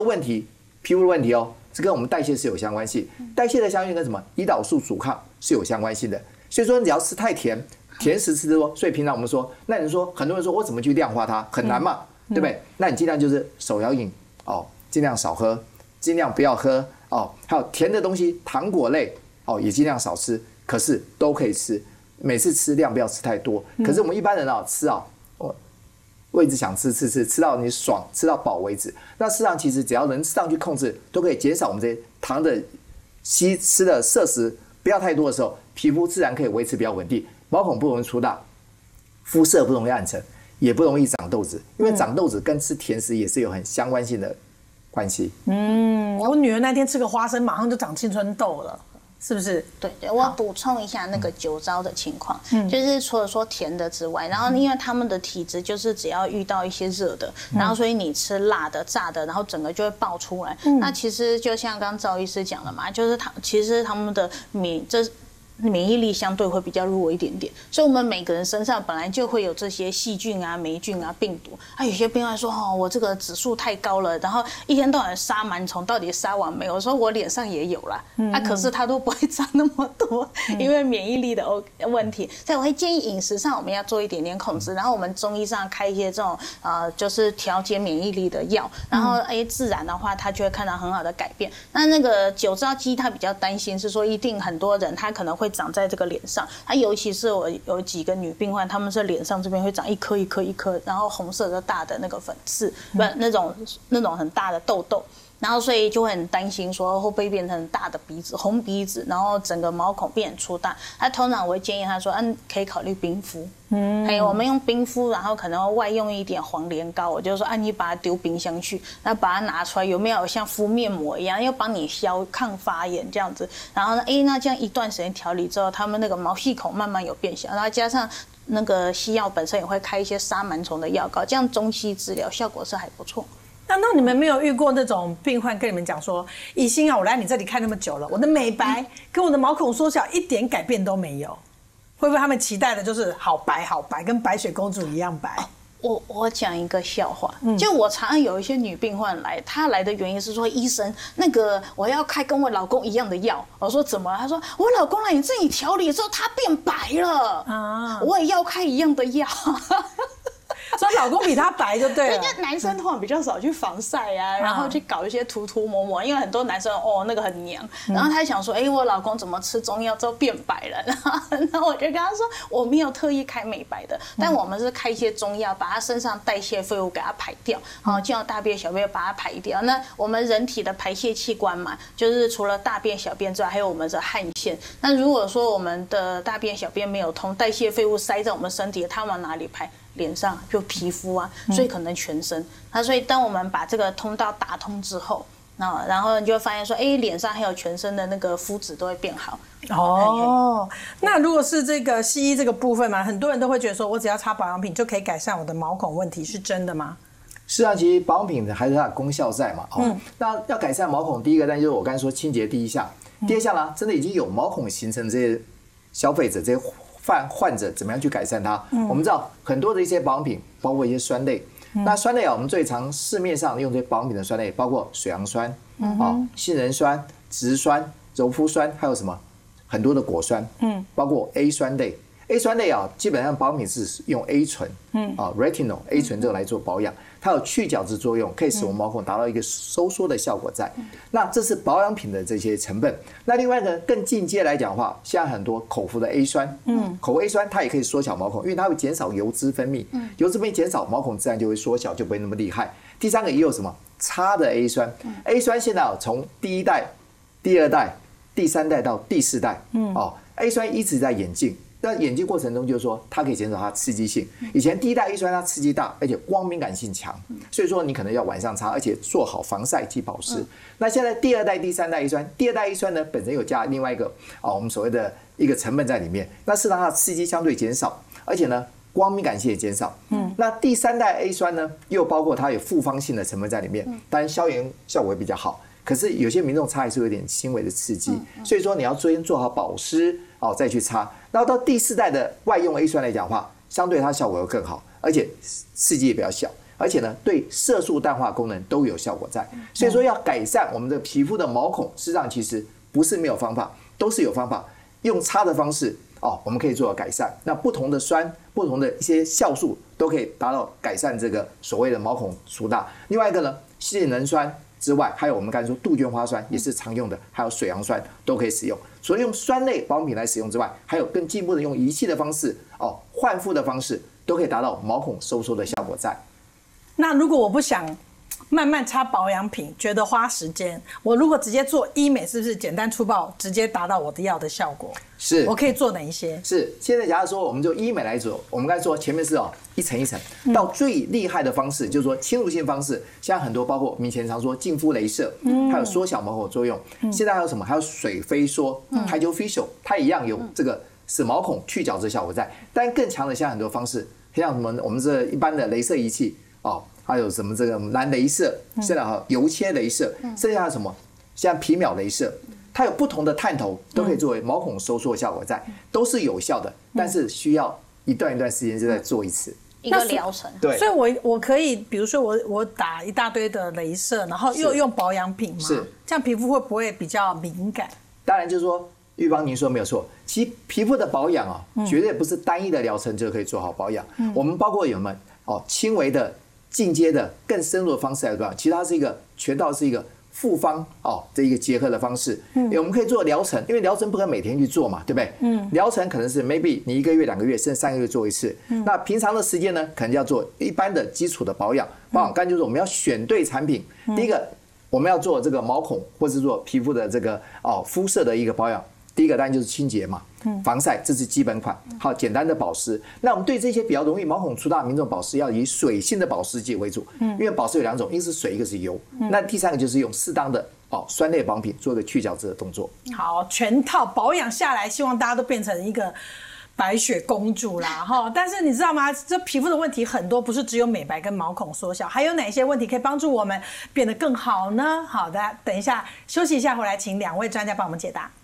问题，皮肤的问题哦，这跟我们代谢是有相关性。代谢的相关性跟什么？胰岛素阻抗是有相关性的。所以说，你只要吃太甜，甜食吃多，所以平常我们说，那你说很多人说我怎么去量化它，很难嘛，对不对？那你尽量就是手摇饮哦，尽量少喝，尽量不要喝哦。还有甜的东西，糖果类哦，也尽量少吃。可是都可以吃，每次吃量不要吃太多。可是我们一般人啊，吃啊。我一直想吃到你爽，吃到饱为止。那事实上，其实只要能适当去控制，都可以减少我们这些糖的吃的摄食不要太多的时候，皮肤自然可以维持比较稳定，毛孔不容易粗大，肤色不容易暗沉，也不容易长痘子。因为长痘子跟吃甜食也是有很相关性的关系。 我女儿那天吃个花生，马上就长青春痘了。是不是？ 对，我补充一下那个酒糟的情况，就是除了说甜的之外，然后因为他们的体质就是只要遇到一些热的，然后所以你吃辣的、炸的，然后整个就会爆出来。那其实就像刚赵医师讲的嘛，就是其实他们的免疫力相对会比较弱一点点，所以我们每个人身上本来就会有这些细菌啊、霉菌啊、病毒。有些病患说我这个指数太高了，然后一天到晚杀螨虫，到底杀完没有？我说我脸上也有啦，可是它都不会长那么多，因为免疫力的问题。所以我会建议饮食上我们要做一点点控制，然后我们中医上开一些这种就是调节免疫力的药，然后自然的话它就会看到很好的改变。那个酒糟肌它比较担心是说，一定很多人他可能会长在这个脸上，尤其是我有几个女病患，她们是脸上这边会长一颗一颗一颗，然后红色的大的那个粉刺，那种很大的痘痘。然后所以就会很担心说会不会变成大的鼻子、红鼻子，然后整个毛孔变很粗大。通常我会建议他说，可以考虑冰敷。还有我们用冰敷，然后可能外用一点黄连膏，我就说你把它丢冰箱去，然后把它拿出来，有没有像敷面膜一样，要帮你消抗发炎这样子。然后呢，那这样一段时间调理之后，他们那个毛细孔慢慢有变小，然后加上那个西药本身也会开一些杀螨虫的药膏，这样中西治疗效果是还不错。 难道你们没有遇过那种病患跟你们讲说，医生啊，我来你这里看那么久了，我的美白跟我的毛孔缩小一点改变都没有，会不会他们期待的就是好白好白，跟白雪公主一样白？ 我讲一个笑话，就我常常有一些女病患来，她来的原因是说，医生，那个我要开跟我老公一样的药。我说怎么了？她说我老公来你这里调理之后，他变白了我也要开一样的药。 所以老公比他白就对了。 就男生通常比较少去防晒啊，然后去搞一些涂抹抹，因为很多男生那个很娘，然后他想说，我老公怎么吃中药之后变白了？然后我就跟他说，我没有特意开美白的，但我们是开一些中药，把他身上代谢废物给他排掉，进到大便小便把它排掉。那我们人体的排泄器官嘛，就是除了大便小便之外，还有我们的汗腺。那如果说我们的大便小便没有通，代谢废物塞在我们身体，它往哪里排？脸上就皮肤啊，所以可能全身。所以当我们把这个通道打通之后，然后你就会发现说，脸上还有全身的那个肤质都会变好。 那如果是这个西医这个部分嘛，很多人都会觉得说，我只要擦保养品就可以改善我的毛孔问题，是真的吗？ 是啊，其实保养品还是它的功效在嘛。那要改善毛孔，第一个当然就是我刚才说清洁第一项，第二项呢，真的已经有毛孔形成这些消费者这些患者怎么样去改善它？我们知道很多的一些保养品，包括一些酸类。那酸类我们最常市面上用这些保养品的酸类，包括水杨酸、杏仁酸、植酸、柔肤酸，还有什么很多的果酸，包括 A 酸类。A 酸类基本上保养品是用 A 醇，retinol A 醇这个来做保养，它有去角质作用，可以使我们毛孔达到一个收缩的效果在。那这是保养品的这些成分。那另外呢，更进阶来讲的话，现在很多口服的 A 酸，口服 A 酸它也可以缩小毛孔，因为它会减少油脂分泌，油脂分泌减少，毛孔自然就会缩小，就不会那么厉害。第三个也有什么擦的 A 酸，A 酸现在从第一代、第二代、第三代到第四代，A 酸一直在演进。那演进过程中，就是说它可以减少它刺激性。以前第一代 A 酸它刺激大，而且光敏感性强，所以说你可能要晚上擦，而且做好防晒及保湿。那现在第二代、第三代 A 酸，第二代 A 酸呢本身有加另外一个我们所谓的一个成分在里面，那是让它的刺激相对减少，而且呢光敏感性也减少。那第三代 A 酸呢又包括它有复方性的成分在里面，当然消炎效果也比较好。可是有些民众擦还是有点轻微的刺激，所以说你要先做好保湿再去擦。然后到第四代的外用 A 酸来讲的话，相对它效果又更好，而且刺激也比较小。 而且呢，对色素淡化功能都有效果在。所以说要改善我们的皮肤的毛孔，事实上其实不是没有方法，都是有方法。用擦的方式我们可以做到改善。那不同的酸、不同的一些酵素都可以达到改善这个所谓的毛孔粗大。另外一个呢，杏仁酸之外，还有我们刚才说杜鹃花酸也是常用的，还有水杨酸都可以使用。除了用酸类保养品来使用之外，还有更进一步的用仪器的方式焕肤的方式，都可以达到毛孔收缩的效果在。 那如果我不想慢慢擦保养品，觉得花时间，我如果直接做医美，是不是简单粗暴，直接达到我的要的效果？ 是， 我可以做哪一些？ 是，现在假如说我们就医美来做，我们刚才说前面是一层一层，到最厉害的方式就是说侵入性方式，像很多包括我们以前常说净肤雷射，还有缩小毛孔作用，现在还有什么？还有水飞梭 （hydrofacial）， 它一样有这个使毛孔去角质效果在，但更强的像很多方式，像什么我们这一般的雷射仪器还有什么这个蓝雷射，甚至还有油切雷射，剩下什么像皮秒雷射，它有不同的探头，都可以作为毛孔收缩效果在，都是有效的，但是需要一段时间就再做一次一个疗程。 对， 所以我可以，比如说我打一大堆的雷射，然后又用保养品嘛， 是这样皮肤会不会比较敏感？ 当然就是说，玉芳您说没有错，其实皮肤的保养绝对不是单一的疗程就可以做好保养。我们包括有没有轻微的、进阶的、更深入的方式来保养，其实它是一个全套是一个复方这一个结合的方式。我们可以做疗程，因为疗程不可能每天去做嘛，对不对？疗程可能是 maybe 你1个月、2个月甚至3个月做一次。那平常的时间呢，可能要做一般的基础的保养。刚才就是我们要选对产品。第一个，我们要做这个毛孔或是做皮肤的这个肤色的一个保养。第一个当然就是清洁嘛，防晒，这是基本款。好，简单的保湿。那我们对这些比较容易毛孔粗大的民众保湿，要以水性的保湿剂为主。因为保湿有2种，一个是水，一个是油。那第3个就是用适当的酸类保养品做一个去角质的动作。 好，全套保养下来，希望大家都变成一个白雪公主啦哈！但是你知道吗？这皮肤的问题很多，不是只有美白跟毛孔缩小，还有哪些问题可以帮助我们变得更好呢？好的，等一下休息一下，回来请2位专家帮我们解答。